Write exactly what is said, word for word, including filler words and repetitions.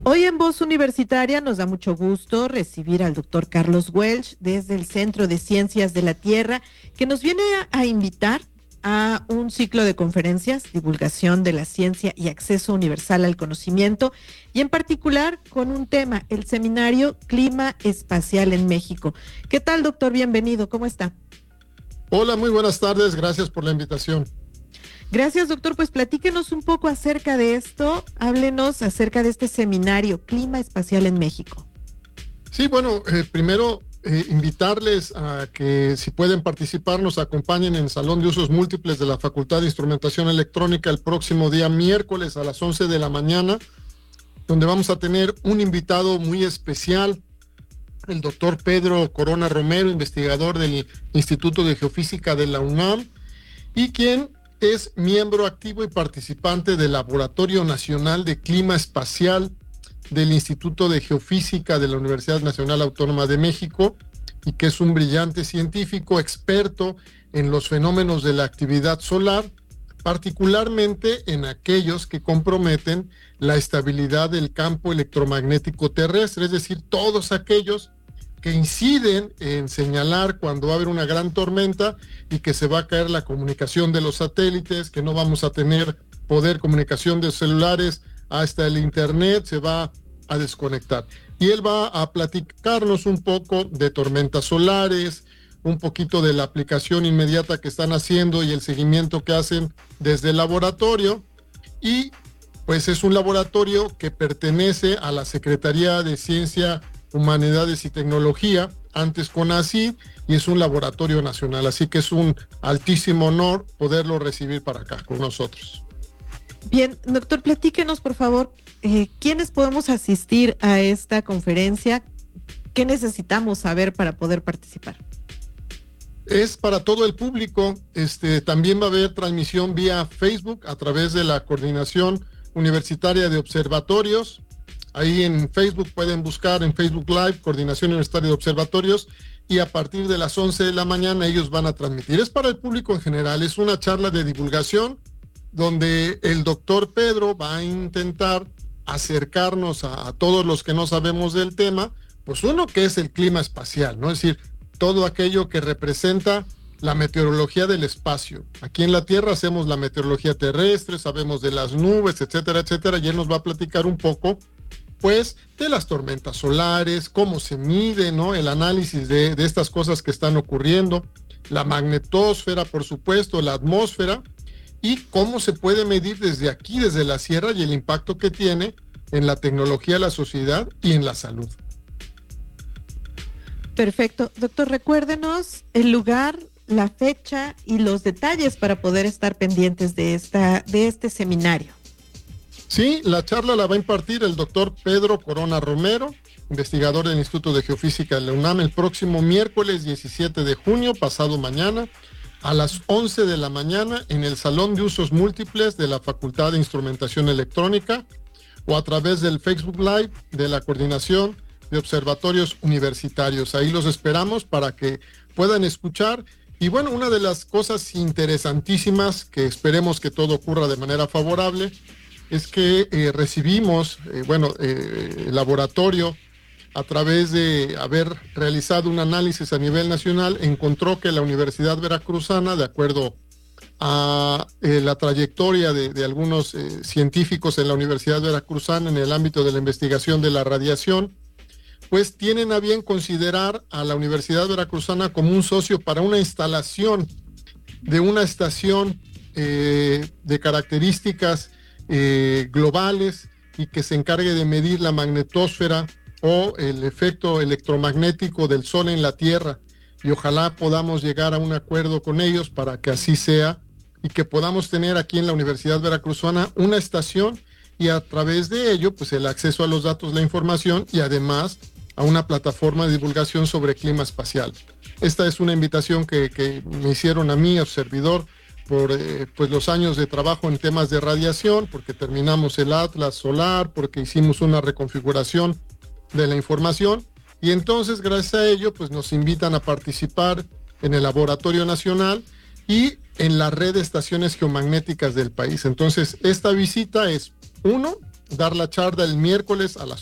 Hoy en Voz Universitaria nos da mucho gusto recibir al doctor Carlos Welch desde el Centro de Ciencias de la Tierra, que nos viene a, a invitar a un ciclo de conferencias, divulgación de la ciencia y acceso universal al conocimiento, y en particular con un tema, el seminario Clima Espacial en México. ¿Qué tal, doctor? Bienvenido, ¿cómo está? Hola, muy buenas tardes, gracias por la invitación. Gracias, doctor. Pues platíquenos un poco acerca de esto, háblenos acerca de este seminario Clima Espacial en México. Sí, bueno, eh, primero eh, invitarles a que si pueden participar nos acompañen en el Salón de Usos Múltiples de la Facultad de Instrumentación Electrónica el próximo día miércoles a las once de la mañana, donde vamos a tener un invitado muy especial, el doctor Pedro Corona Romero, investigador del Instituto de Geofísica de la UNAM, y quien es miembro activo y participante del Laboratorio Nacional de Clima Espacial del Instituto de Geofísica de la Universidad Nacional Autónoma de México, y que es un brillante científico experto en los fenómenos de la actividad solar, particularmente en aquellos que comprometen la estabilidad del campo electromagnético terrestre, es decir, todos aquellos que inciden en señalar cuando va a haber una gran tormenta y que se va a caer la comunicación de los satélites, que no vamos a tener poder comunicación de celulares, hasta el internet se va a desconectar. Y él va a platicarnos un poco de tormentas solares, un poquito de la aplicación inmediata que están haciendo y el seguimiento que hacen desde el laboratorio. Y pues es un laboratorio que pertenece a la Secretaría de Ciencia, Humanidades y Tecnología, antes CONACYT, y es un laboratorio nacional, así que es un altísimo honor poderlo recibir para acá con nosotros. Bien, doctor, platíquenos por favor, eh, ¿quiénes podemos asistir a esta conferencia? ¿Qué necesitamos saber para poder participar? Es para todo el público. Este, también va a haber transmisión vía Facebook a través de la Coordinación Universitaria de Observatorios. Ahí en Facebook pueden buscar en Facebook Live, Coordinación Universitaria de Observatorios, y a partir de las once de la mañana ellos van a transmitir. Es para el público en general, es una charla de divulgación donde el doctor Pedro va a intentar acercarnos a, a todos los que no sabemos del tema, pues uno que es el clima espacial, ¿no? Es decir, todo aquello que representa la meteorología del espacio. Aquí en la Tierra hacemos la meteorología terrestre, sabemos de las nubes, etcétera, etcétera, y él nos va a platicar un poco pues de las tormentas solares, cómo se mide, ¿no? El análisis de, de estas cosas que están ocurriendo, la magnetosfera, por supuesto, la atmósfera, y cómo se puede medir desde aquí, desde la Sierra, y el impacto que tiene en la tecnología, la sociedad y en la salud. Perfecto. Doctor, recuérdenos el lugar, la fecha y los detalles para poder estar pendientes de, esta, de este seminario. Sí, la charla la va a impartir el doctor Pedro Corona Romero, investigador del Instituto de Geofísica de la UNAM, el próximo miércoles diecisiete de junio, pasado mañana, a las once de la mañana, en el Salón de Usos Múltiples de la Facultad de Instrumentación Electrónica, o a través del Facebook Live de la Coordinación de Observatorios Universitarios. Ahí los esperamos para que puedan escuchar. Y bueno, una de las cosas interesantísimas, que esperemos que todo ocurra de manera favorable, es que eh, recibimos, eh, bueno, eh, el laboratorio, a través de haber realizado un análisis a nivel nacional, encontró que la Universidad Veracruzana, de acuerdo a eh, la trayectoria de, de algunos eh, científicos en la Universidad Veracruzana en el ámbito de la investigación de la radiación, pues tienen a bien considerar a la Universidad Veracruzana como un socio para una instalación de una estación eh, de características Eh, globales, y que se encargue de medir la magnetosfera o el efecto electromagnético del Sol en la Tierra, y ojalá podamos llegar a un acuerdo con ellos para que así sea, y que podamos tener aquí en la Universidad Veracruzana una estación, y a través de ello pues el acceso a los datos, la información, y además a una plataforma de divulgación sobre clima espacial. Esta es una invitación que, que me hicieron a mí, a su servidor, por eh, pues los años de trabajo en temas de radiación, porque terminamos el Atlas Solar, porque hicimos una reconfiguración de la información, y entonces gracias a ello pues nos invitan a participar en el Laboratorio Nacional y en la red de estaciones geomagnéticas del país. Entonces esta visita es, uno, dar la charla el miércoles a las